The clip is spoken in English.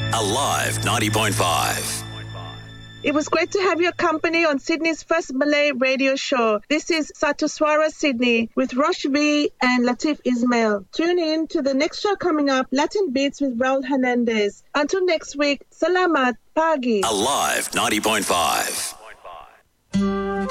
Alive 90.5. It was great to have your company on Sydney's first Malay radio show. This is Satu Suara Sydney with Rosh V and Latif Ismail. Tune in to the next show coming up, Latin Beats with Raul Hernandez. Until next week, Salamat Pagi. Alive 90.5.